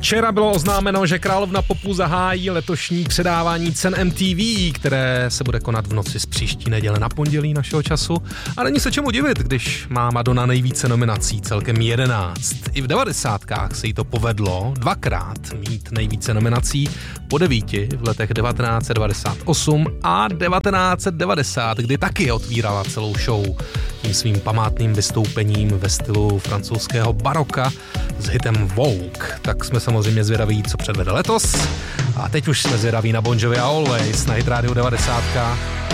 Včera bylo oznámeno, že Královna popu zahájí letošní předávání cen MTV, které se bude konat v noci z příští neděle na pondělí našeho času. A není se čemu divit, když má Madonna nejvíce nominací, celkem 11. I v 90kách se jí to povedlo dvakrát mít nejvíce nominací, po 9 v letech 1998 a 1990, kdy taky otvírala celou show tím svým památným vystoupením ve stylu francouzského baroka s hitem Vogue. Tak jsme samozřejmě zvědaví, co předvede letos. A teď už jsme zvědaví na Bon Jovi a Always na Hit Radio 90.